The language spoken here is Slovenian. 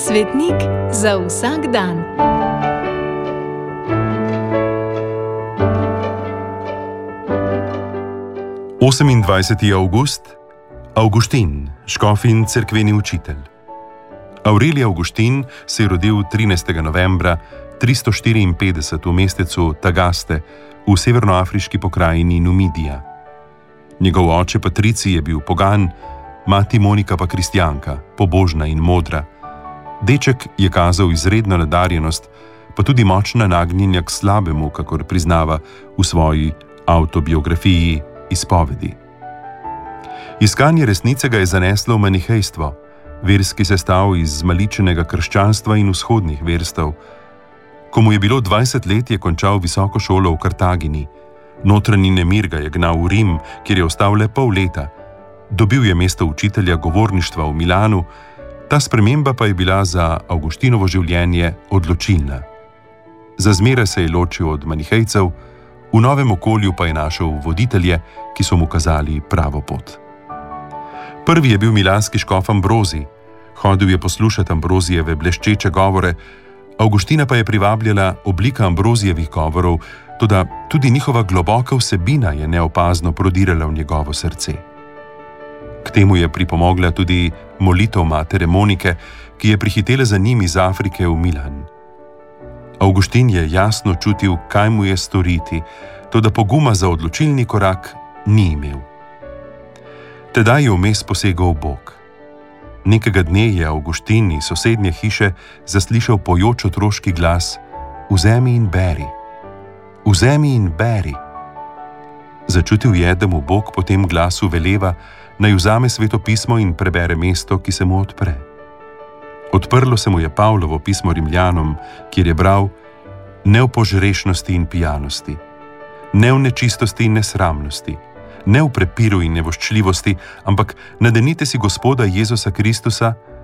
Svetnik za vsak dan. Osemindvajseti avgust, Avguštin, škof in cerkveni učitelj. Aurelij Avguštin se je rodil 13. novembra 354 v mestecu Tagaste v severnoafriški pokrajini Numidija. Njegov oče Patricij je bil pogan, mati Monika pa kristjanka, pobožna in modra. Deček je kazal izredno nadarjenost, pa tudi močna nagnjenja k slabemu, kakor priznava v svoji avtobiografiji Izpovedi. Iskanje resnice ga je zaneslo v manihejstvo, verski sestav iz zmaličenega krščanstva in vzhodnih verstev. Ko mu je bilo 20 let, je končal visoko šolo v Kartagini. Notranji nemir ga je gnal v Rim, kjer je ostal le pol leta. Dobil je mesto učitelja govorništva v Milanu, ta sprememba pa je bila za Avguštinovo življenje odločilna. Za zmeraj se je ločil od manihejcev, v novem okolju pa je našel voditelje, ki so mu kazali pravo pot. Prvi je bil milanski škof Ambrozij. Hodil je poslušati Ambrozijeve bleščeče govore, Avguština pa je privabljala oblika Ambrozijevih govorov, toda tudi njihova globoka vsebina je neopazno prodirala v njegovo srce. K temu je pripomogla tudi molitev matere Monike, ki je prihitela za njim iz Afrike v Milan. Avguštin je jasno čutil, kaj mu je storiti, toda poguma za odločilni korak ni imel. Tedaj je vmes posegel Bog. Nekega dne je Avguštin iz sosednje hiše zaslišal pojoč otroški glas: "Vzemi in beri, vzemi in beri." Začutil je, da mu Bog po tem glasu veleva, naj vzame Sveto pismo in prebere mesto, ki se mu odpre. Odprlo se mu je Pavlovo pismo Rimljanom, kjer je bral: "Ne v požrešnosti in pijanosti, ne v nečistosti in nesramnosti, ne v prepiru in nevoščljivosti, ampak nadenite si Gospoda Jezusa Kristusa